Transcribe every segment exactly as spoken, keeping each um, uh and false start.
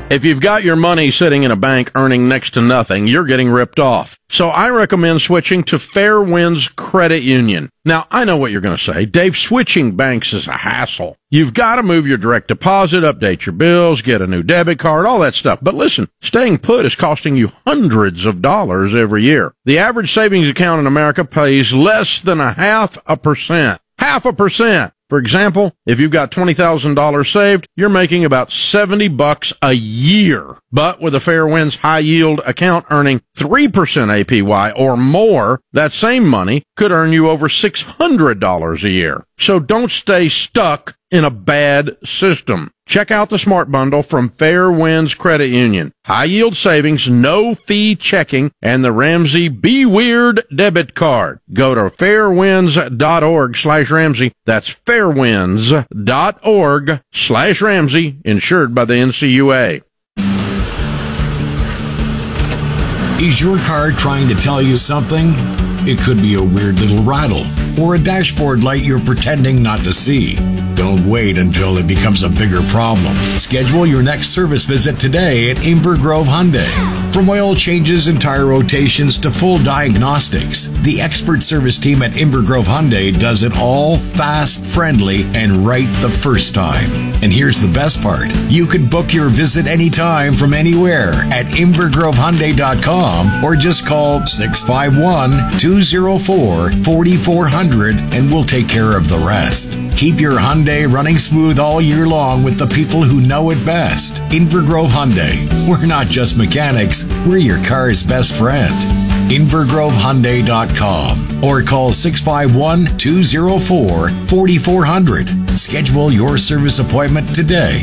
If you've got your money sitting in a bank earning next to nothing, you're getting ripped off. So I recommend switching to Fairwinds Credit Union. Now, I know what you're going to say. Dave, switching banks is a hassle. You've got to move your direct deposit, update your bills, get a new debit card, all that stuff. But listen, staying put is costing you hundreds of dollars every year. The average savings account in America pays less than a half a percent. Half a percent. For example, if you've got twenty thousand dollars saved, you're making about seventy bucks a year. But with a Fairwinds high yield account earning three percent A P Y or more, that same money could earn you over six hundred dollars a year. So don't stay stuck in a bad system. Check out the Smart Bundle from Fairwinds Credit Union. High yield savings, no fee checking, and the Ramsey Be Weird debit card. Go to fairwinds.org slash Ramsey. That's fairwinds.org slash Ramsey, insured by the N C U A. Is your car trying to tell you something? It could be a weird little rattle or a dashboard light you're pretending not to see. Don't wait until it becomes a bigger problem. Schedule your next service visit today at Inver Grove Hyundai. From oil changes and tire rotations to full diagnostics, the expert service team at Inver Grove Hyundai does it all fast, friendly, and right the first time. And here's the best part. You can book your visit anytime from anywhere at inver grove hyundai dot com or just call six five one, two oh four, four four zero zero and we'll take care of the rest. Keep your Hyundai running smooth all year long with the people who know it best. Inver Grove Hyundai. We're not just mechanics, we're your car's best friend. inver grove hyundai dot com or call six five one, two oh four, four four zero zero. Schedule your service appointment today.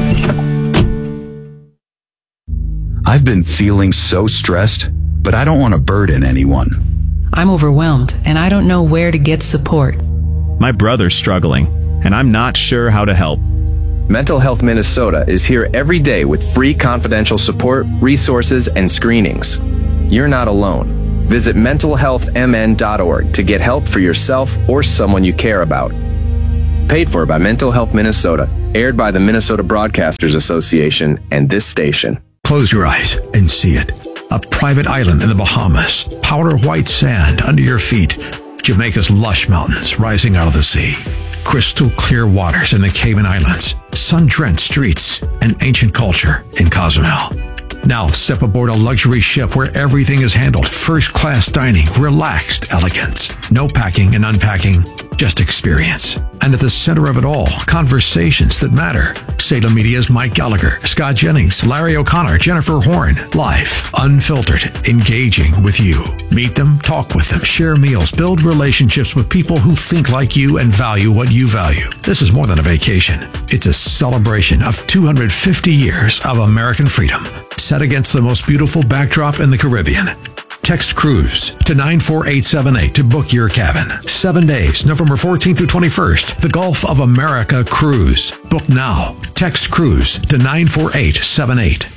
I've been feeling so stressed, but I don't want to burden anyone. I'm overwhelmed, and I don't know where to get support. My brother's struggling, and I'm not sure how to help. Mental Health Minnesota is here every day with free confidential support, resources, and screenings. You're not alone. Visit mental health m n dot org to get help for yourself or someone you care about. Paid for by Mental Health Minnesota, aired by the Minnesota Broadcasters Association and this station. Close your eyes and see it. A private island in the Bahamas, powder white sand under your feet, Jamaica's lush mountains rising out of the sea, crystal clear waters in the Cayman Islands, sun-drenched streets, and ancient culture in Cozumel. Now step aboard a luxury ship where everything is handled, first-class dining, relaxed elegance, no packing and unpacking, just experience. And at the center of it all, conversations that matter. Salem Media's Mike Gallagher, Scott Jennings, Larry O'Connor, Jennifer Horn. Live, unfiltered, engaging with you. Meet them, talk with them, share meals, build relationships with people who think like you and value what you value. This is more than a vacation. It's a celebration of two hundred fifty years of American freedom, set against the most beautiful backdrop in the Caribbean. Text Cruise to nine four eight seven eight to book your cabin. Seven days, November fourteenth through twenty-first. The Gulf of America Cruise. Book now. Text Cruise to nine four eight seven eight.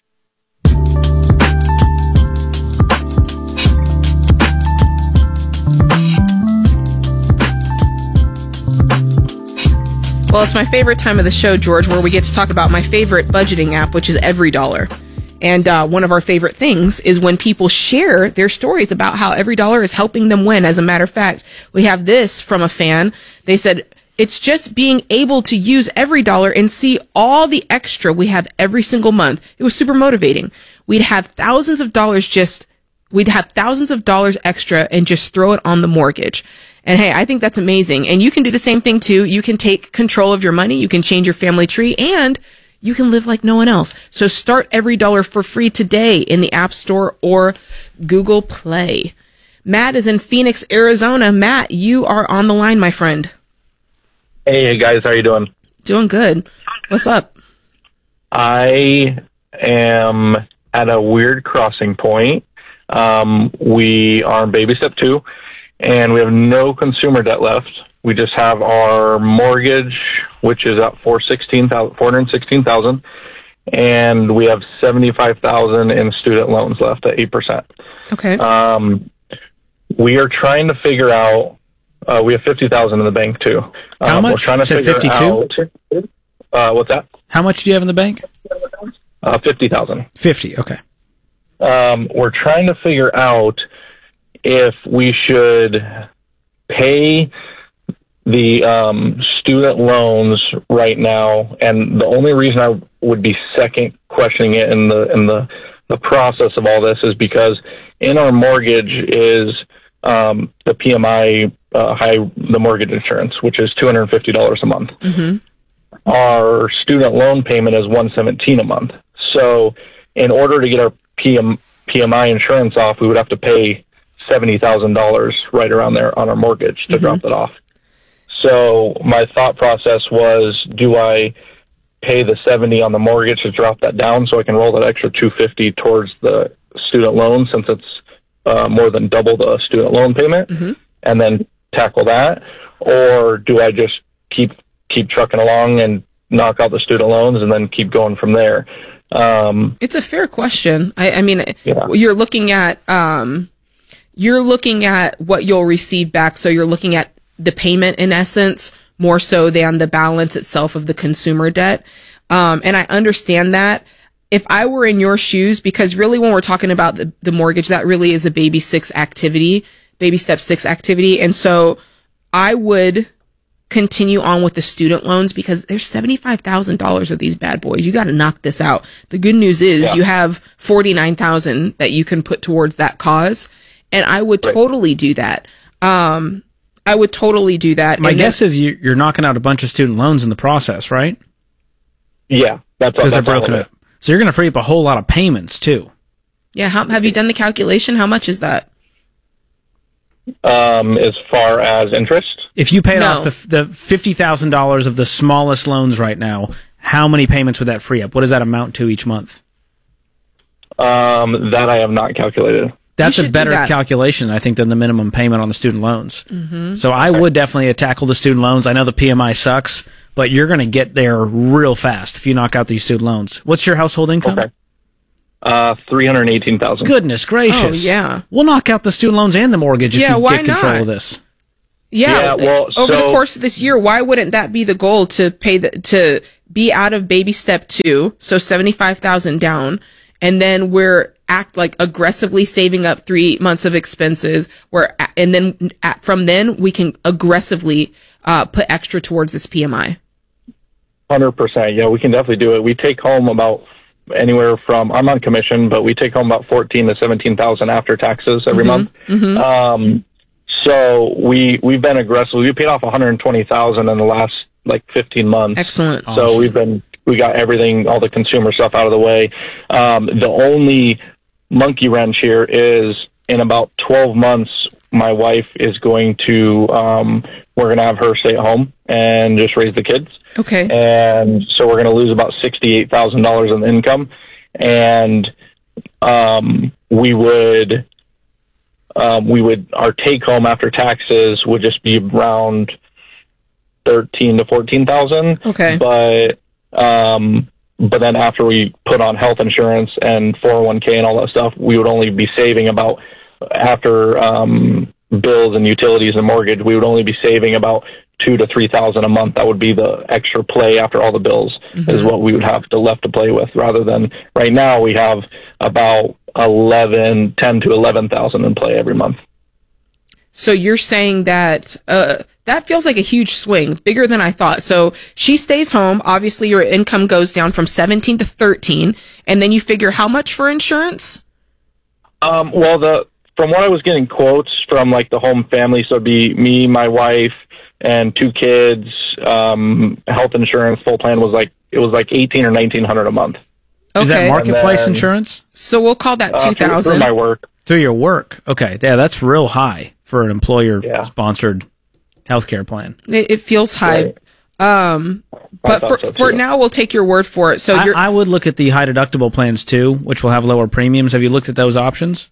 Well, it's my favorite time of the show, George, where we get to talk about my favorite budgeting app, which is EveryDollar. And uh, one of our favorite things is when people share their stories about how EveryDollar is helping them win. As a matter of fact, we have this from a fan. They said, it's just being able to use EveryDollar and see all the extra we have every single month. It was super motivating. We'd have thousands of dollars just, we'd have thousands of dollars extra and just throw it on the mortgage. And hey, I think that's amazing. And you can do the same thing too. You can take control of your money. You can change your family tree, and you can live like no one else. So start EveryDollar for free today in the App Store or Google Play. Matt is in Phoenix, Arizona. Matt, you are on the line, my friend. Hey, guys. How you doing? Doing good. What's up? I am at a weird crossing point. Um, we are in baby step two, and we have no consumer debt left. We just have our mortgage, which is at four hundred sixteen thousand dollars, and we have seventy-five thousand dollars in student loans left at eight percent. Okay. Um, we are trying to figure out, uh, we have fifty thousand dollars in the bank, too. How um, much? We're trying to you said figure fifty-two? out, uh, what's that? How much do you have in the bank? Uh, fifty thousand. Fifty. Okay. Um, we're trying to figure out if we should pay the um, student loans right now, and the only reason I would be second questioning it in the in the the process of all this is because in our mortgage is um, the P M I uh, high the mortgage insurance, which is two hundred fifty dollars a month. Mm-hmm. Our student loan payment is one hundred seventeen dollars a month. So in order to get our P M, P M I insurance off, we would have to pay seventy thousand dollars right around there on our mortgage to Mm-hmm. drop it off. So my thought process was, do I pay the seventy on the mortgage to drop that down so I can roll that extra two hundred fifty towards the student loan since it's uh, more than double the student loan payment, Mm-hmm. and then tackle that? Or do I just keep keep trucking along and knock out the student loans and then keep going from there? Um, It's a fair question. I, I mean, Yeah. you're looking at um, you're looking at what you'll receive back. So you're looking at the payment in essence more so than the balance itself of the consumer debt. Um, and I understand that. If I were in your shoes, because really when we're talking about the, the mortgage, that really is a baby six activity, baby step six activity. And so I would continue on with the student loans because there's seventy-five thousand dollars of these bad boys. You got to knock this out. The good news is Yeah. you have forty-nine thousand that you can put towards that cause. And I would Right. totally do that. Um, I would totally do that. My And guess then- is you, you're knocking out a bunch of student loans in the process, right? yeah, that's all. Because they're That's all broken of it. up. So you're going to free up a whole lot of payments too. yeah. How, have you done the calculation? How much is that? Um, as far as interest, If you paid No. off the, the fifty thousand dollars of the smallest loans right now, how many payments would that free up? What does that amount to each month? um, that I have not calculated. That's You a should do better that. calculation, I think, than the minimum payment on the student loans. Mm-hmm. So I would definitely tackle the student loans. I know the P M I sucks, but you're going to get there real fast if you knock out these student loans. What's your household income? Okay. Uh, three hundred eighteen thousand. Goodness gracious. Oh, yeah. We'll knock out the student loans and the mortgage if Yeah, you why get control not? of this. Yeah, Yeah, well, over the so- course of this year, why wouldn't that be the goal to pay the to be out of baby step two, so seventy five thousand down, and then we're act like aggressively saving up three months of expenses. Where and then at, from then we can aggressively uh, put extra towards this P M I. Hundred percent. Yeah, we can definitely do it. We take home about anywhere from, I'm on commission, but we take home about fourteen to seventeen thousand after taxes every month. Um, so we we've been aggressive. We paid off one hundred twenty thousand in the last like fifteen months. Excellent. So we've been we got everything, all the consumer stuff out of the way. Um, the only monkey wrench here is in about twelve months, my wife is going to, um, we're going to have her stay at home and just raise the kids. Okay. And so we're going to lose about sixty-eight thousand dollars in income. And, um, we would, um, we would, our take home after taxes would just be around thirteen to fourteen thousand. Okay. But, um, but then after we put on health insurance and four oh one k and all that stuff, we would only be saving about, after, um, bills and utilities and mortgage, we would only be saving about two to three thousand a month. That would be the extra play after all the bills is what we would have to left to play with, rather than right now we have about eleven, ten to eleven thousand in play every month. So you're saying that uh, that feels like a huge swing, bigger than I thought. So she stays home. Obviously, your income goes down from seventeen to thirteen, and then you figure how much for insurance? Um, well, the from what I was getting quotes from like the home family, so it'd be me, my wife, and two kids. Um, health insurance full plan was like it was like eighteen or nineteen hundred a month. Okay. Is that marketplace then- insurance? So we'll call that Uh, two through, through thousand. my work. Through your work. Okay. Yeah, that's real high for an Yeah. employer-sponsored healthcare plan. It, it feels high. Um, but thought for so, for too. now, we'll take your word for it. So I, you're I would look at the high deductible plans too, which will have lower premiums. Have you looked at those options?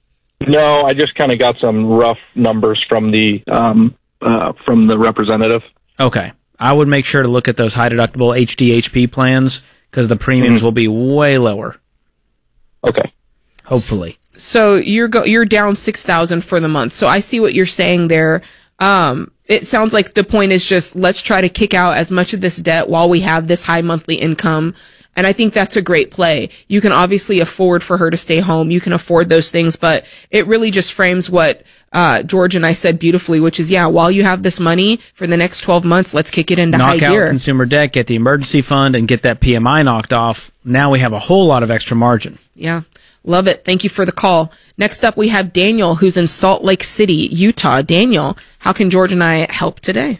No, I just kind of got some rough numbers from the um, uh, from the representative. Okay. I would make sure to look at those high deductible H D H P plans because the premiums Mm-hmm. will be way lower, Okay. hopefully. so you're go you're down six thousand for the month. So I see what you're saying there. Um, it sounds like the point is just let's try to kick out as much of this debt while we have this high monthly income. And I think that's a great play. You can obviously afford for her to stay home. You can afford those things, but it really just frames what uh George and I said beautifully, which is, yeah, while you have this money for the next twelve months, let's kick it into high Knock out gear. consumer debt, get the emergency fund, and get that P M I knocked off. Now we have a whole lot of extra margin. Yeah. Love it. Thank you for the call. Next up, we have Daniel, who's in Salt Lake City, Utah. Daniel, how can George and I help today?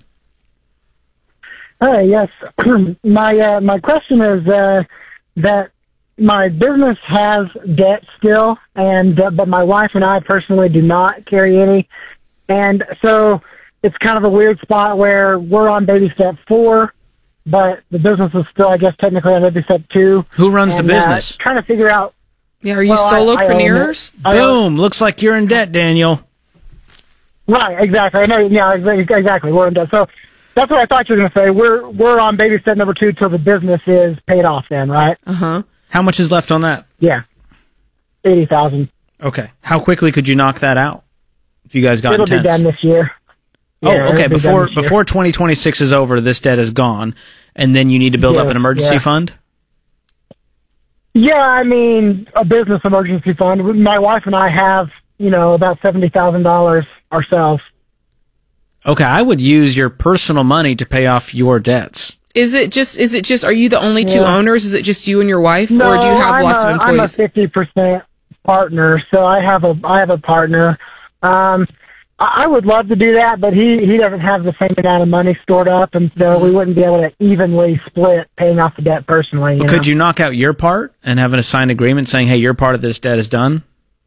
Hi, yes. my uh, my question is uh, that my business has debt still, and uh, but my wife and I personally do not carry any, and so it's kind of a weird spot where we're on baby step four, but the business is still, I guess, technically on baby step two. Who runs and, the business? Uh, trying to figure out. Yeah, are you well, solopreneurs? I, I Boom! Looks like you're in debt, Daniel. Right, exactly. I know. Yeah, exactly. We're in debt. So that's what I thought you were going to say. We're we're on baby step number two till the business is paid off. Then, right? Uh huh. How much is left on that? Yeah, eighty thousand. Okay. How quickly could you knock that out if you guys got It'll intense? be done this year. Oh, Yeah, okay. it'll be Before done this year. before twenty twenty-six is over, this debt is gone, and then you need to build Yeah, up an emergency yeah. fund. Yeah, I mean, a business emergency fund. My wife and I have, you know, about seventy thousand dollars ourselves. Okay, I would use your personal money to pay off your debts. Is it just, is it just, are you the only two Yeah. owners? Is it just you and your wife? No, or do you have I'm lots a, of I'm a employees? fifty percent partner, so I have a I have a partner. Um, I I would love to do that, but he he doesn't have the same amount of money stored up, and so Mm-hmm. we wouldn't be able to evenly split paying off the debt personally. You But know? could you knock out your part and have an assigned agreement saying, hey, your part of this debt is done?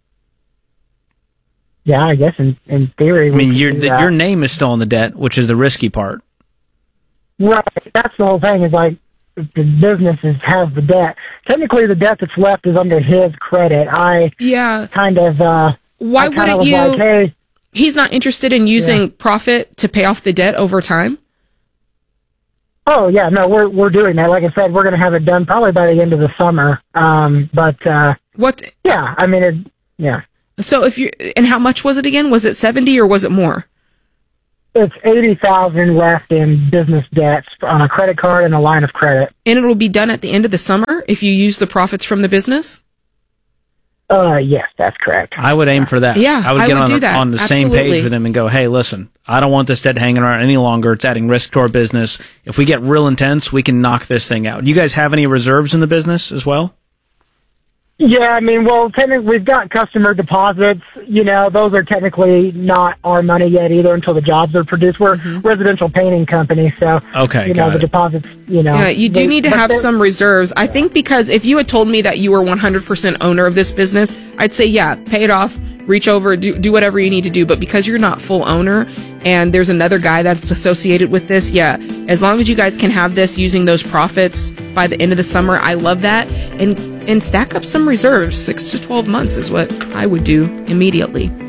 Yeah, I guess in in theory. I we mean, could your do the, that. your name is still in the debt, which is the risky part. Right. That's the whole thing. Is like the business is, has the debt. Technically, the debt that's left is under his credit. I Yeah. kind of. uh Why I kind wouldn't of was you? Like, hey, He's not interested in using Yeah. profit to pay off the debt over time? oh yeah, no, we're we're doing that. Like I said, we're going to have it done probably by the end of the summer. Um, but uh What? yeah, I mean, it, yeah, So if you, and how much was it again? Was it seventy or was it more? it's eighty thousand left in business debts on a credit card and a line of credit. And it'll be done at the end of the summer if you use the profits from the business? Uh, yes, that's correct. I would aim for that. Yeah, I would I get would on, do the, that. on the same Absolutely. page with him and go, hey, listen, I don't want this debt hanging around any longer. It's adding risk to our business. If we get real intense, we can knock this thing out. You guys have any reserves in the business as well? Yeah, I mean, well, technically, we've got customer deposits. You know, those are technically not our money yet either until the jobs are produced. We're a residential painting company, so Okay, you know got the it. deposits. You know, Yeah, you do they- need to but have they're- some reserves. I think because if you had told me that you were one hundred percent owner of this business, I'd say, yeah, pay it off, reach over, do, do whatever you need to do. But because you're not full owner and there's another guy that's associated with this, yeah, as long as you guys can have this using those profits by the end of the summer, I love that. And, and stack up some reserves. Six to twelve months is what I would do immediately.